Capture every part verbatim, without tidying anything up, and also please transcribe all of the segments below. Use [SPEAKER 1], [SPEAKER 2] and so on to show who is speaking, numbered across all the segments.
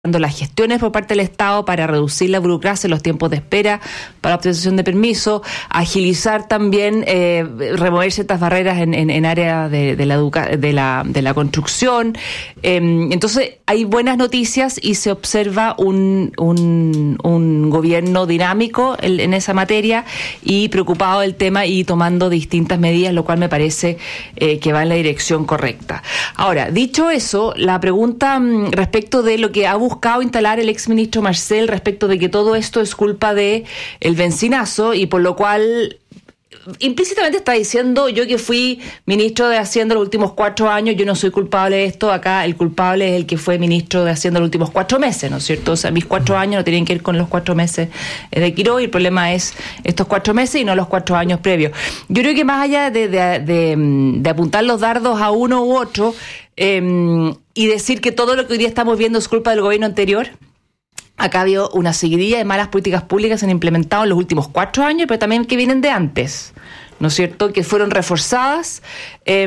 [SPEAKER 1] las gestiones por parte del Estado para reducir la burocracia, los tiempos de espera para la obtención de permiso, agilizar también, eh, remover ciertas barreras en, en, en área de, de, la educa- de, la, de la construcción. Eh, entonces, hay buenas noticias y se observa un, un, un gobierno dinámico en, en esa materia y preocupado del tema y tomando distintas medidas, lo cual me parece eh, que va en la dirección correcta. Ahora, dicho eso, la pregunta mm, respecto de lo que ha buscado buscado instalar el exministro Marcel respecto de que todo esto es culpa de el bencinazo y por lo cual implícitamente está diciendo: yo que fui ministro de Hacienda los últimos cuatro años, yo no soy culpable de esto, acá el culpable es el que fue ministro de Hacienda los últimos cuatro meses, ¿no es cierto? O sea, mis cuatro años no tienen que ir con los cuatro meses de Quirós y el problema es estos cuatro meses y no los cuatro años previos. Yo creo que más allá de, de, de, de apuntar los dardos a uno u otro eh, y decir que todo lo que hoy día estamos viendo es culpa del gobierno anterior, acá ha habido una seguidilla de malas políticas públicas que se han implementado en los últimos cuatro años, pero también que vienen de antes, ¿no es cierto?, que fueron reforzadas eh,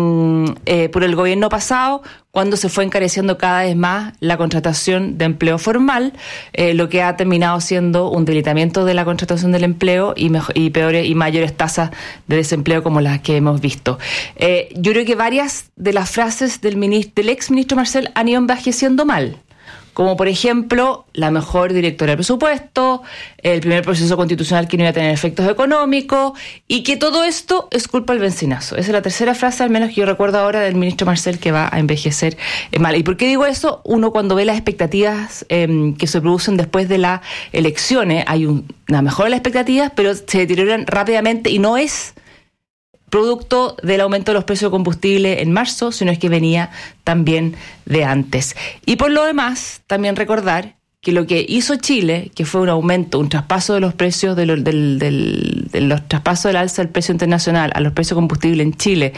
[SPEAKER 1] eh, por el gobierno pasado cuando se fue encareciendo cada vez más la contratación de empleo formal, eh, lo que ha terminado siendo un debilitamiento de la contratación del empleo y, mejor, y peores y mayores tasas de desempleo como las que hemos visto. Eh, yo creo que varias de las frases del, ministro, del ex ministro Marcel han ido envejeciendo mal, como por ejemplo, la mejor directora de presupuesto, el primer proceso constitucional que no iba a tener efectos económicos, y que todo esto es culpa del bencinazo. Esa es la tercera frase, al menos que yo recuerdo ahora, del ministro Marcel, que va a envejecer mal. ¿Y por qué digo eso? Uno, cuando ve las expectativas eh, que se producen después de las elecciones, hay un, una mejora de las expectativas, pero se deterioran rápidamente, y no es producto del aumento de los precios de combustible en marzo, sino es que venía también de antes. Y por lo demás, también recordar que lo que hizo Chile, que fue un aumento, un traspaso de los precios, de, lo, del, del, de los traspasos del alza del precio internacional a los precios de combustible en Chile,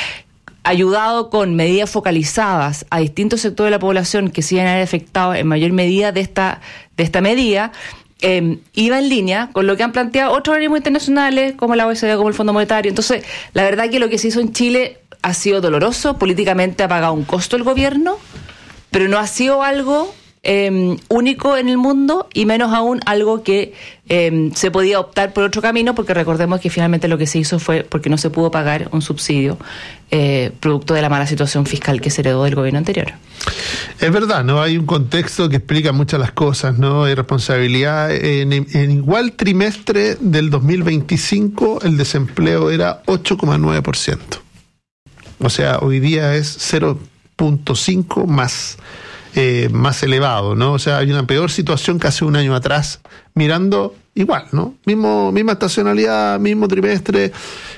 [SPEAKER 1] ayudado con medidas focalizadas a distintos sectores de la población que se iban a ver afectados en mayor medida de esta, de esta medida, Eh, iba en línea con lo que han planteado otros organismos internacionales como la O E C D, como el Fondo Monetario. Entonces, la verdad que lo que se hizo en Chile ha sido doloroso, políticamente ha pagado un costo el gobierno, pero no ha sido algo eh, único en el mundo, y menos aún algo que eh, se podía optar por otro camino, porque recordemos que finalmente lo que se hizo fue porque no se pudo pagar un subsidio eh, producto de la mala situación fiscal que se heredó del gobierno anterior.
[SPEAKER 2] Es verdad, ¿no? Hay un contexto que explica muchas las cosas, ¿no? Hay responsabilidad. En, en igual trimestre del dos mil veinticinco, el desempleo era ocho coma nueve por ciento. O sea, hoy día es cero punto cinco más, eh, más elevado, ¿no? O sea, hay una peor situación que hace un año atrás, mirando igual, ¿no? Mismo, misma estacionalidad, mismo trimestre,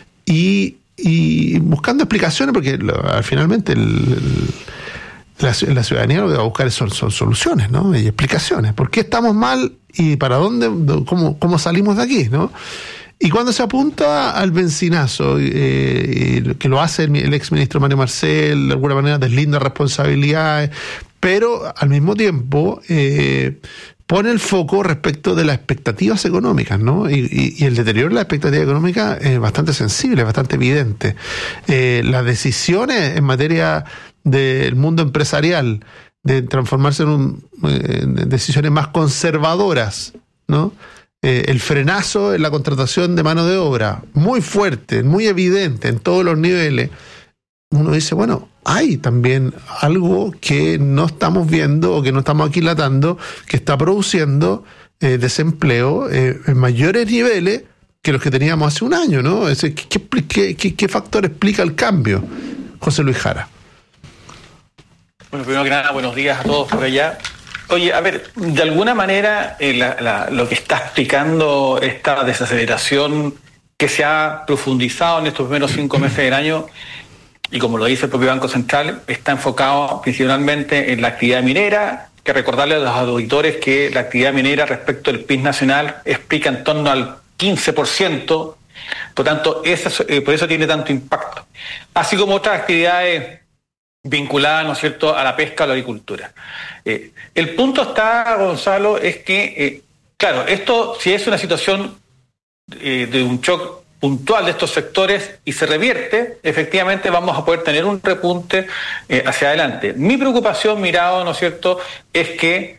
[SPEAKER 2] y, y buscando explicaciones, porque lo, finalmente el, el La, la ciudadanía lo que va a buscar son, son soluciones, ¿no? Y explicaciones. ¿Por qué estamos mal y para dónde, cómo, cómo salimos de aquí, ¿no? Y cuando se apunta al bencinazo, eh, que lo hace el, el ex ministro Mario Marcel, de alguna manera deslinda responsabilidades, pero al mismo tiempo eh, pone el foco respecto de las expectativas económicas, ¿no? Y, y, y el deterioro de la expectativa económica es bastante sensible, es bastante evidente. Eh, las decisiones en materia del mundo empresarial, de transformarse en, un, eh, en decisiones más conservadoras, ¿no? Eh, el frenazo en la contratación de mano de obra, muy fuerte, muy evidente en todos los niveles. Uno dice, bueno, hay también algo que no estamos viendo o que no estamos aquilatando, que está produciendo eh, desempleo eh, en mayores niveles que los que teníamos hace un año, ¿no? Es, ¿qué, qué, qué, ¿Qué factor explica el cambio, José Luis Jara?
[SPEAKER 3] Bueno, primero que nada, buenos días a todos por allá. Oye, a ver, de alguna manera eh, la, la, lo que está explicando esta desaceleración que se ha profundizado en estos primeros cinco meses del año, y como lo dice el propio Banco Central, está enfocado principalmente en la actividad minera, que recordarle a los auditores que la actividad minera respecto del P I B nacional explica en torno al quince por ciento, por tanto, eso, eh, por eso tiene tanto impacto. Así como otras actividades vinculada, ¿no es cierto?, a la pesca o la agricultura. Eh, el punto está, Gonzalo, es que, eh, claro, esto si es una situación eh, de un shock puntual de estos sectores y se revierte, efectivamente vamos a poder tener un repunte eh, hacia adelante. Mi preocupación, Mirado, ¿no es cierto?, es que